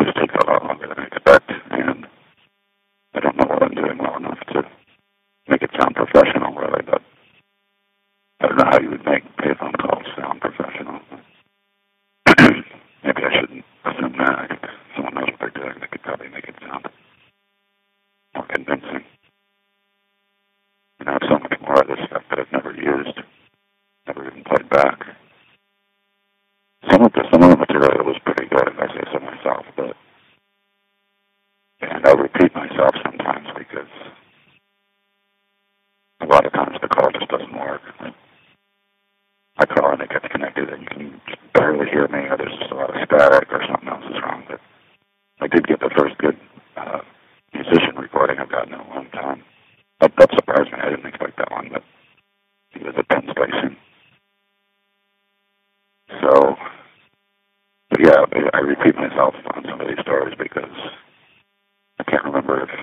always take a lot longer than I expect, and I don't know what I'm doing well enough to make it sound professional, really, but I don't know how you would make payphone calls sound professional. Maybe I shouldn't assume that. If someone knows what they're doing, they could probably make it sound more convincing. And I have so many more of this stuff that I've never used, never even played back. Some of the material was pretty good, if I say so myself, and I'll repeat myself sometimes because a lot of times the call just doesn't work. I call and it gets connected and you can barely hear me, or there's just a lot of static, or something else is wrong. But I did get the first good musician recording I've gotten in a long time. That surprised me. I didn't expect that one, but he was at Penn Station. So, but yeah, I repeat myself on some of these stories because I can't remember if